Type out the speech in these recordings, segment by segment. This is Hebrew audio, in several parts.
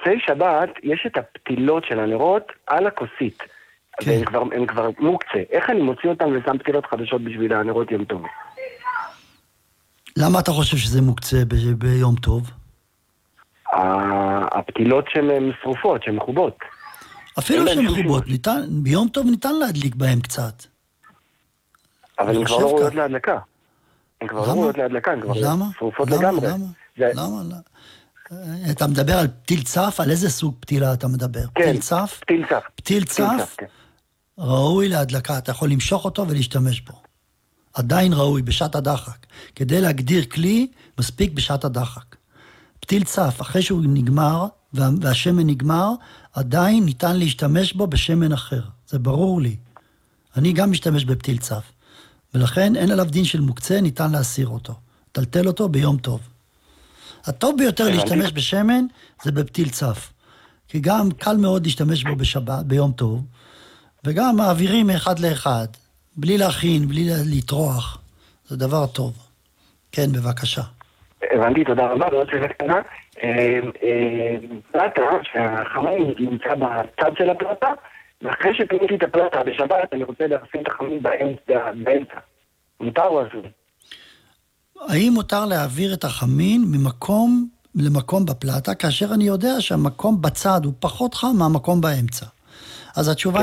במוצאי שבת יש את הפתילות של הנרות על הכוסית. כן. והם כבר מוקצה. איך אני מוציא אותם ושם פתילות חדשות בשביל הנרות יום טוב? למה אתה חושב שזה מוקצה ביום טוב? הפתילות שהן שרופות, שהן מחובות. אפילו שהן מחובות, ביום טוב ניתן להדליק בהם קצת. אבל הן כבר לא ראויות להדלקה. הן כבר לא ראויות להדלקה, הן כבר שרופות לגמרי. למה? אתה מדבר על פתיל צף? על איזה סוג פתילה אתה מדבר? כן, פתיל צף? פתיל צף? ראוי להדלקה, אתה יכול למשוך אותו ולהשתמש בו. עדיין ראוי בשעת הדחק. כדי להגדיר כלי, מספיק בשעת הדחק. פתיל צף, אחרי שהוא נגמר, והשמן נגמר, עדיין ניתן להשתמש בו בשמן אחר. זה ברור לי. אני גם משתמש בפתיל צף. ולכן אין עליו דין של מוקצה, ניתן להסיר אותו. טלטל אותו ביום טוב. הטוב ביותר להשתמש בשמן, זה בפתיל צף. כי גם קל מאוד להשתמש בו בשבת, ביום טוב, וגם מעבירים מאחד לאחד, בלי להכין, בלי לטרוח. זה דבר טוב. כן, בבקשה. הבנתי, תודה רבה. ועוד שאלה קטנה. פלטה, שהחמין נמצא בצד של הפלטה, ואחרי שפיניתי את הפלטה בשבת, אני רוצה להשים את החמין באמצע. מותר או אסור? האם מותר להעביר את החמין ממקום למקום בפלטה, כאשר אני יודע שהמקום בצד הוא פחות חם מהמקום באמצע? אז התשובה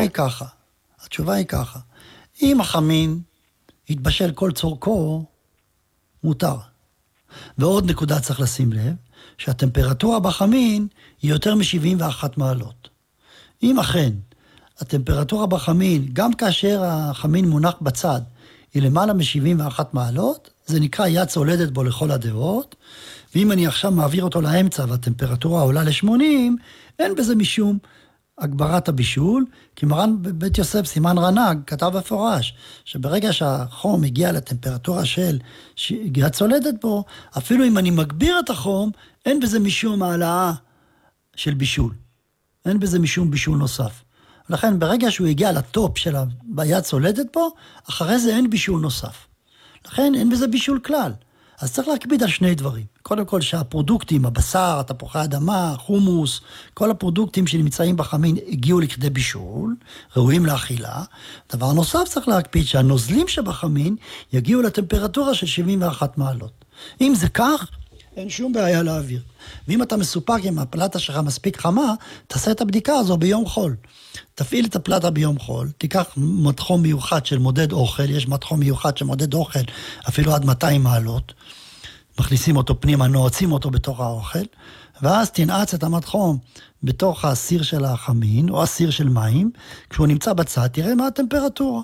היא ככה. אם החמין יתבשל כל צורכו, מותר. ועוד נקודה צריך לשים לב, שהטמפרטורה בחמין היא יותר מ-71 מעלות. אם אכן, הטמפרטורה בחמין, גם כאשר החמין מונח בצד, היא למעלה מ-71 מעלות, זה נקרא יד צולדת בו לכל הדעות, ואם אני עכשיו מעביר אותו לאמצע והטמפרטורה עולה ל-80, אין בזה משום הגברת הבישול, כי מרן בית יוסף סימן רנ"ג כתב בפורש, שברגע שהחום הגיע לטמפרטורה של יד צולדת בו, אפילו אם אני מגביר את החום, אין בזה משום העלאה של בישול. אין בזה משום בישול נוסף. לכן ברגע שהוא הגיע לטופ של היד צולדת בו, אחרי זה אין בישול נוסף. לכן אין בזה בישול כלל. אז צריך להקפיד על שני דברים. קודם כל שהפרודוקטים, הבשר, תפוחי אדמה, חומוס, כל הפרודוקטים שנמצאים בחמין הגיעו לכדי בישול, ראויים לאכילה. דבר נוסף צריך להקפיד שהנוזלים שבחמין יגיעו לטמפרטורה של 71 מעלות. אם זה כך, אין שום בעיה להעביר. ואם אתה מסופק עם הפלטה שלך מספיק חמה, תעשה את הבדיקה הזו ביום חול. תפעיל את הפלטה ביום חול, תיקח מתחום מיוחד של מודד אוכל, יש מתחום מיוחד של מודד אוכל, אפילו עד 200 מעלות, מכניסים אותו פנימה, נועצים אותו בתוך האוכל, ואז תנעץ את המתחום בתוך הסיר של החמין, או הסיר של מים, כשהוא נמצא בצד, תראה מה הטמפרטורה.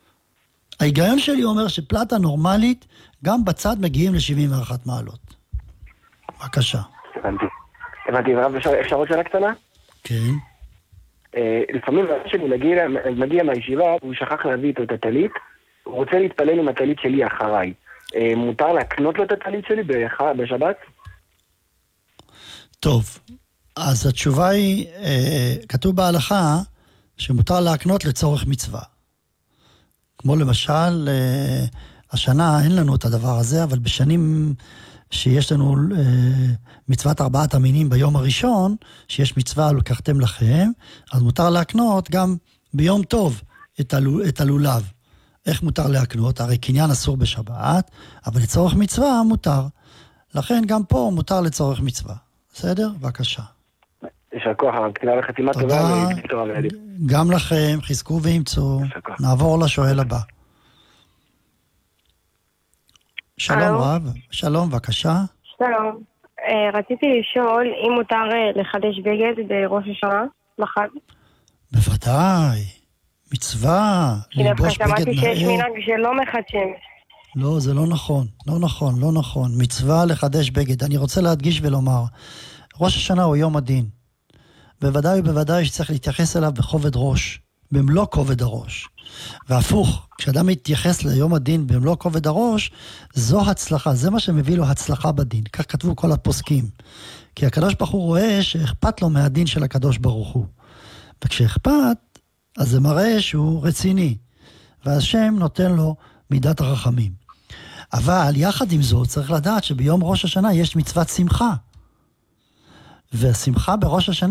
ההיגיון שלי אומר שפלטה נורמלית, גם בצד מגיעים ל-71 מעלות. בבקשה. הבנתי, ורב, אפשר עוד שאלה קטנה? כן. לפעמים שלי מגיע מהישיבה, הוא שכח להביא איתו את הטלית, הוא רוצה להתפלל עם הטלית שלי אחריי. מותר להקנות לו את הטלית שלי בשבת? טוב, אז התשובה היא, כתוב בהלכה, שמותר להקנות לצורך מצווה. כמו למשל, השנה אין לנו את הדבר הזה, אבל בשנים שיש לנו מצוות 4 המינים ביום הראשון, שיש מצווה לקחתם לכם, אז מותר להקנות גם ביום טוב את הלולב. איך מותר להקנות? הרי קניין אסור בשבת, אבל לצורך מצווה מותר. לכן גם פה מותר לצורך מצווה. בסדר? בבקשה. יישר כוח, כתיבה וחתימה טובה. גם לכם, חזקו ואמצו. נעבור לשואל הבא. שלום רב, שלום, בבקשה. שלום, רציתי לשאול אם מותר לחדש בגד בראש השנה, בחג? בוודאי, מצווה, ללבוש בגד נאה. כי שמעתי שיש מנהג שלא מחדשים. לא, זה לא נכון, לא נכון. מצווה לחדש בגד. אני רוצה להדגיש ולומר, ראש השנה הוא יום הדין. בוודאי שצריך להתייחס אליו בכובד ראש, במלוא כובד הראש. והפוך, כשאדם מתייחס ליום הדין במלוא כובד הראש, זו הצלחה, זה מה שמביא לו הצלחה בדין. כך כתבו כל הפוסקים. כי הקדוש ברוך הוא רואה שאכפת לו מהדין של הקדוש ברוך הוא. וכשאכפת, אז זה מראה שהוא רציני. והשם נותן לו מידת הרחמים. אבל יחד עם זאת צריך לדעת שביום ראש השנה יש מצוות שמחה. והשמחה בראש השנה